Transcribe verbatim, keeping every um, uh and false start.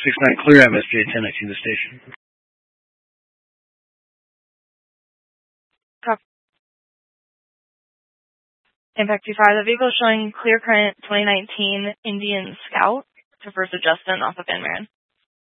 six nine clear M S J ten nineteen to station. Copy. Impact two five, the vehicle is showing clear current twenty nineteen Indian Scout to First Adjustment off of Van Maren.